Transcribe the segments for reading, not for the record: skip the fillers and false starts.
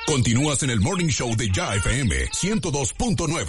Continúas en el Morning Show de Ya FM 102.9.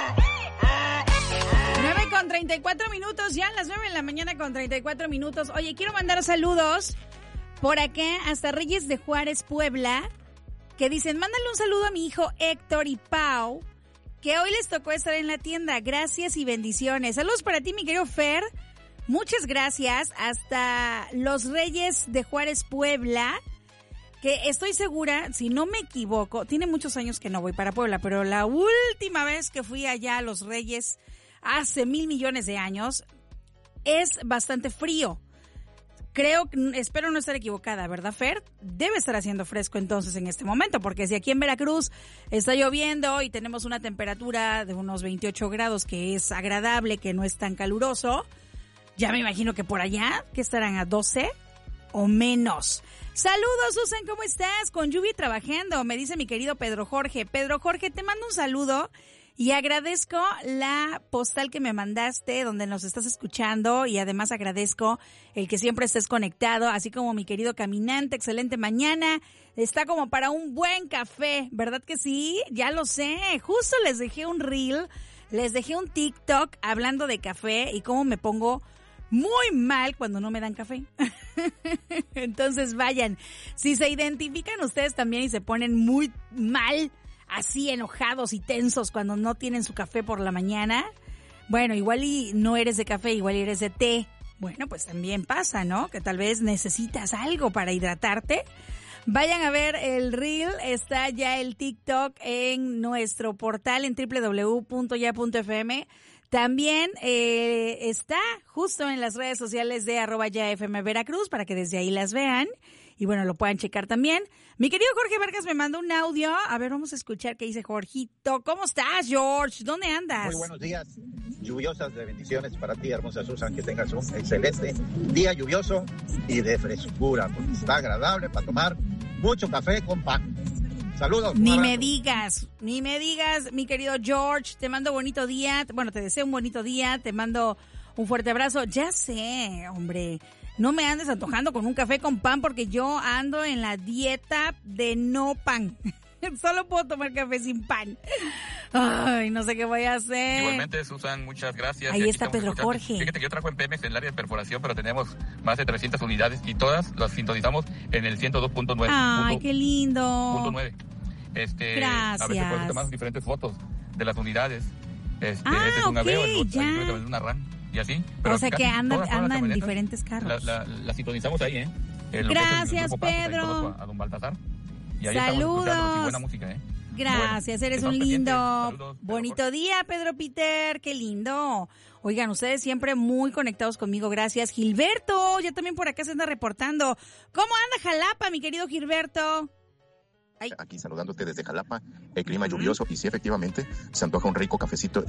9:34, ya a las 9 de la mañana con 34 minutos. Oye, quiero mandar saludos por acá hasta Reyes de Juárez, Puebla, que dicen, mándale un saludo a mi hijo Héctor y Pau, que hoy les tocó estar en la tienda. Gracias y bendiciones. Saludos para ti, mi querido Fer. Muchas gracias. Hasta los Reyes de Juárez, Puebla, que estoy segura, si no me equivoco, tiene muchos años que no voy para Puebla, pero la última vez que fui allá a los Reyes, hace 1,000 millones de años, es bastante frío. Espero no estar equivocada, ¿verdad, Fer? Debe estar haciendo fresco entonces en este momento, porque si aquí en Veracruz está lloviendo y tenemos una temperatura de unos 28 grados, que es agradable, que no es tan caluroso, ya me imagino que por allá, que estarán a 12 o menos. Saludos, Susan, ¿cómo estás? Con lluvia y trabajando, me dice mi querido Pedro Jorge. Pedro Jorge, te mando un saludo. Y agradezco la postal que me mandaste donde nos estás escuchando y además agradezco el que siempre estés conectado, así como mi querido caminante, excelente mañana, está como para un buen café, ¿verdad que sí? Ya lo sé, justo les dejé un reel, les dejé un TikTok hablando de café y cómo me pongo muy mal cuando no me dan café. Entonces vayan, si se identifican ustedes también y se ponen muy mal, así enojados y tensos cuando no tienen su café por la mañana, bueno, igual y no eres de café, igual y eres de té. Bueno, pues también pasa, ¿no? Que tal vez necesitas algo para hidratarte. Vayan a ver el reel, está ya el TikTok en nuestro portal en www.ya.fm. También está justo en las redes sociales de @YaFM Veracruz para que desde ahí las vean. Y bueno, lo puedan checar también. Mi querido Jorge Vargas me mandó un audio. A ver, vamos a escuchar qué dice Jorgito. ¿Cómo estás, George? ¿Dónde andas? Muy buenos días. Lluviosas de bendiciones para ti, hermosa Susan. Que tengas un excelente día lluvioso y de frescura. Porque está agradable para tomar mucho café con pan. Saludos. Ni me digas, mi querido George. Te mando bonito día. Bueno, te deseo un bonito día. Te mando un fuerte abrazo. Ya sé, hombre. No me andes antojando con un café con pan porque yo ando en la dieta de no pan. Solo puedo tomar café sin pan. Ay, no sé qué voy a hacer. Igualmente, Susan, muchas gracias. Ahí está Pedro escuchando. Jorge. Fíjate que yo trabajo en Pemex en el área de perforación, pero tenemos más de 300 unidades y todas las sintonizamos en el 102.9. Ay, qué lindo. .9. Gracias. A veces puedes tomar diferentes fotos de las unidades. Este es un Aveo, el otro es una RAM. Y así. Pero o sea que anda en diferentes carros. La sintonizamos ahí, ¿eh? Gracias, Pedro. A don Baltasar. Y ahí saludos. Buena música, ¿eh? Gracias, bueno, eres un lindo, saludos, bonito día, Pedro Peter, qué lindo. Oigan, ustedes siempre muy conectados conmigo, gracias. Gilberto, ya también por acá se anda reportando. ¿Cómo anda Jalapa, mi querido Gilberto? Aquí saludándote desde Jalapa, el clima lluvioso y sí, efectivamente, se antoja un rico cafecito.